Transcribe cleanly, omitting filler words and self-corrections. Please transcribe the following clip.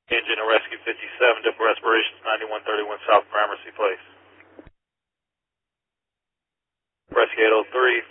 Engine of Rescue 57, Dipper Respirations 9131 South Gramercy Place. Rescue 803,